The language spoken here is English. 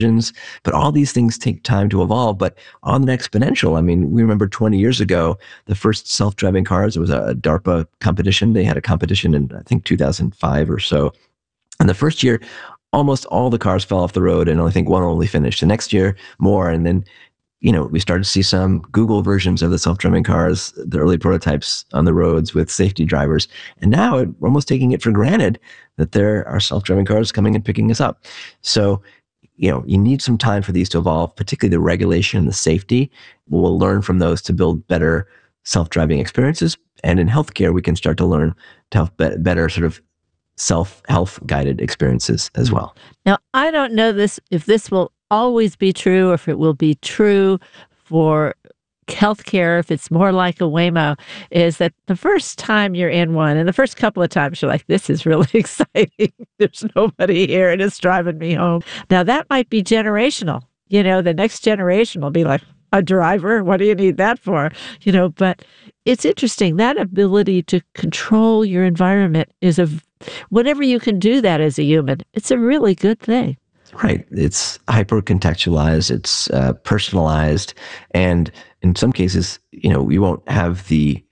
but all these things take time to evolve. But on an exponential, I mean, we remember 20 years ago, the first self-driving cars, it was a DARPA competition. They had a competition in, I think, 2005 or so. And the first year, almost all the cars fell off the road, and I think one only finished. The next year, more. And then, we started to see some Google versions of the self-driving cars, the early prototypes on the roads with safety drivers. And now we're almost taking it for granted that there are self-driving cars coming and picking us up. So, you need some time for these to evolve, particularly the regulation and the safety. We'll learn from those to build better self-driving experiences. And in healthcare, we can start to learn to have better sort of self-health guided experiences as well. Now, I don't know if this will always be true or if it will be true for healthcare, if it's more like a Waymo, is that the first time you're in one and the first couple of times you're like, this is really exciting. There's nobody here and it's driving me home. Now that might be generational. The next generation will be like, a driver, what do you need that for? But it's interesting. That ability to control your environment whenever you can do that as a human, it's a really good thing. Right. It's hyper contextualized, it's personalized. And in some cases, we won't have the